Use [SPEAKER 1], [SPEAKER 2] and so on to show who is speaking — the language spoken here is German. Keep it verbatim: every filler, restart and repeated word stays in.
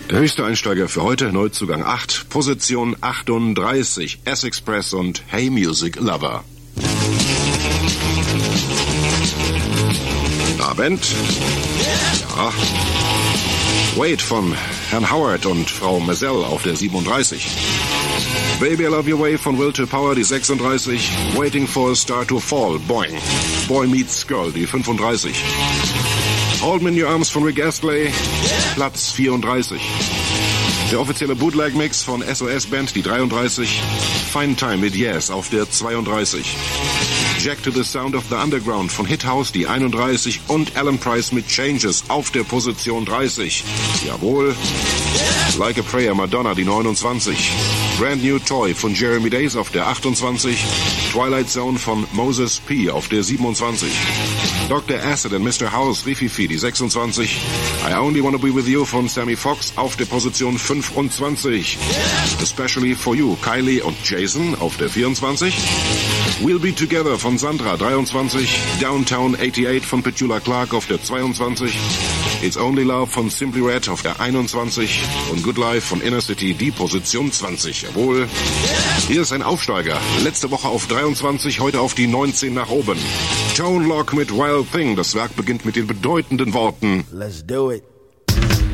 [SPEAKER 1] Der höchste Einsteiger für heute, Neuzugang acht, Position achtunddreißig, S-Express und Hey Music Lover. Abend. Ja. Wait von Herrn Howard und Frau Mazel auf der siebenunddreißig. Baby I Love Your Way von Will to Power, die sechsunddreißig. Waiting for a Star to Fall, Boing. Boy Meets Girl, die fünfunddreißig. Hold Me in Your Arms von Rick Astley, Platz vierunddreißig. Der offizielle Bootleg-Mix von S O S Band, die dreiunddreißig. Fine Time mit Yes auf der zweiunddreißig. Jack to the Sound of the Underground von Hit House, die einunddreißig. Und Alan Price mit Changes auf der Position dreißig. Jawohl. Like a Prayer, Madonna, die neunundzwanzig. Brand New Toy von Jeremy Days auf der achtundzwanzig. Twilight Zone von Moses P. auf der siebenundzwanzig. Doktor Acid and Mister House, Rififi, die sechsundzwanzig. I Only Wanna Be With You von Sammy Fox auf der Position fünfundzwanzig. Especially For You, Kylie und Jason auf der vierundzwanzig. We'll Be Together von Sandra, dreiundzwanzig. Downtown achtundachtzig von Petula Clark auf der zweiundzwanzig. It's Only Love von Simply Red auf der einundzwanzig. Und Good Life von Inner City, die Position zwanzig. Jawohl. Hier ist ein Aufsteiger. Letzte Woche auf dreiundzwanzig, heute auf die neunzehn nach oben. Tone Lock mit Wild Thing. Das Werk beginnt mit den bedeutenden Worten:
[SPEAKER 2] Let's do it.